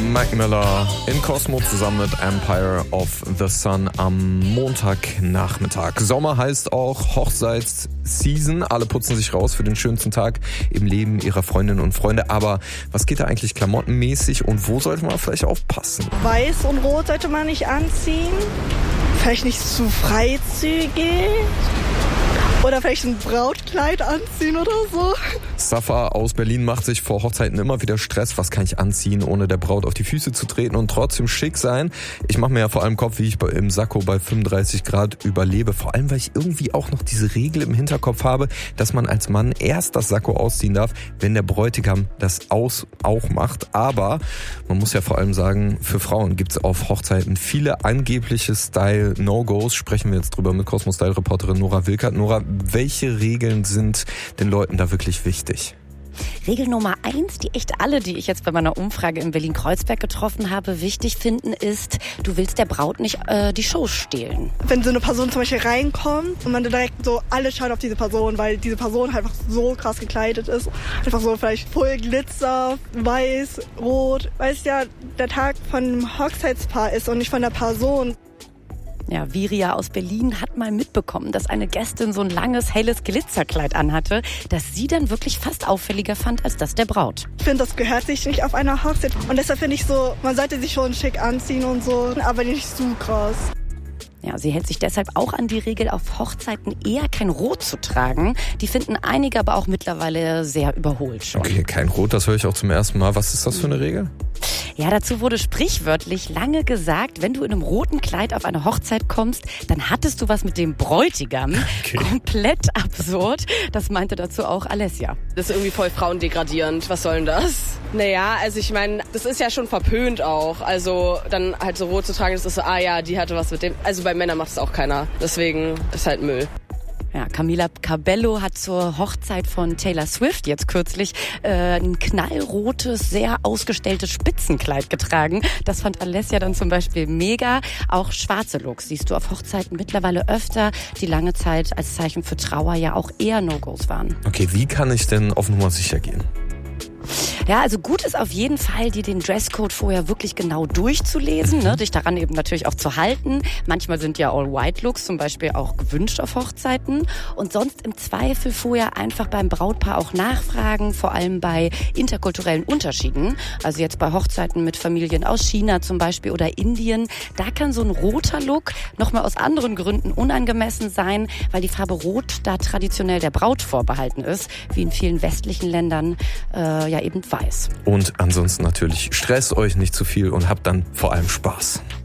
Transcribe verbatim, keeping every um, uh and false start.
Mac Miller in Cosmo zusammen mit Empire of the Sun am Montagnachmittag. Sommer heißt auch Hochzeitsseason. Alle putzen sich raus für den schönsten Tag im Leben ihrer Freundinnen und Freunde. Aber was geht da eigentlich klamottenmäßig und wo sollte man vielleicht aufpassen? Weiß und Rot sollte man nicht anziehen. Vielleicht nicht zu freizügig. Oder vielleicht ein Brautkleid anziehen oder so. Safa aus Berlin macht sich vor Hochzeiten immer wieder Stress. Was kann ich anziehen, ohne der Braut auf die Füße zu treten und trotzdem schick sein? Ich mache mir ja vor allem Kopf, wie ich im Sakko bei fünfunddreißig Grad überlebe. Vor allem, weil ich irgendwie auch noch diese Regel im Hinterkopf habe, dass man als Mann erst das Sakko ausziehen darf, wenn der Bräutigam das aus auch macht. Aber man muss ja vor allem sagen, für Frauen gibt es auf Hochzeiten viele angebliche Style-No-Gos. Sprechen wir jetzt drüber mit Cosmo-Style-Reporterin Nora Wilkert. Nora, welche Regeln sind den Leuten da wirklich wichtig? Regel Nummer eins, die echt alle, die ich jetzt bei meiner Umfrage in Berlin-Kreuzberg getroffen habe, wichtig finden, ist, du willst der Braut nicht äh, die Show stehlen. Wenn so eine Person zum Beispiel reinkommt und man direkt so, alle schauen auf diese Person, weil diese Person halt einfach so krass gekleidet ist. Einfach so vielleicht voll Glitzer, weiß, rot. Weil es ja der Tag von einem Hochzeitspaar ist und nicht von der Person. Ja, Viria aus Berlin hat mal mitbekommen, dass eine Gästin so ein langes, helles Glitzerkleid anhatte, das sie dann wirklich fast auffälliger fand als das der Braut. Ich finde, das gehört sich nicht auf einer Hochzeit. Und deshalb finde ich so, man sollte sich schon schick anziehen und so, aber nicht zu krass. Ja, sie hält sich deshalb auch an die Regel, auf Hochzeiten eher kein Rot zu tragen. Die finden einige aber auch mittlerweile sehr überholt schon. Okay, kein Rot, das höre ich auch zum ersten Mal. Was ist das für eine Regel? Ja, dazu wurde sprichwörtlich lange gesagt, wenn du in einem roten Kleid auf eine Hochzeit kommst, dann hattest du was mit dem Bräutigam. Okay. Komplett absurd. Das meinte dazu auch Alessia. Das ist irgendwie voll frauendegradierend. Was soll denn das? Naja, also ich meine, das ist ja schon verpönt auch. Also dann halt so rot zu tragen, das ist so, ah ja, die hatte was mit dem. Also bei Männern macht es auch keiner. Deswegen ist halt Müll. Ja, Camila Cabello hat zur Hochzeit von Taylor Swift jetzt kürzlich äh, ein knallrotes, sehr ausgestelltes Spitzenkleid getragen. Das fand Alessia dann zum Beispiel mega. Auch schwarze Looks siehst du auf Hochzeiten mittlerweile öfter, die lange Zeit als Zeichen für Trauer ja auch eher No-Gos waren. Okay, wie kann ich denn auf Nummer sicher gehen? Ja, also gut ist auf jeden Fall, dir den Dresscode vorher wirklich genau durchzulesen, ne, dich daran eben natürlich auch zu halten. Manchmal sind ja All-White-Looks zum Beispiel auch gewünscht auf Hochzeiten. Und sonst im Zweifel vorher einfach beim Brautpaar auch nachfragen, vor allem bei interkulturellen Unterschieden. Also jetzt bei Hochzeiten mit Familien aus China zum Beispiel oder Indien. Da kann so ein roter Look nochmal aus anderen Gründen unangemessen sein, weil die Farbe Rot da traditionell der Braut vorbehalten ist, wie in vielen westlichen Ländern äh, ja eben weiß. Und ansonsten natürlich, stresst euch nicht zu viel und habt dann vor allem Spaß.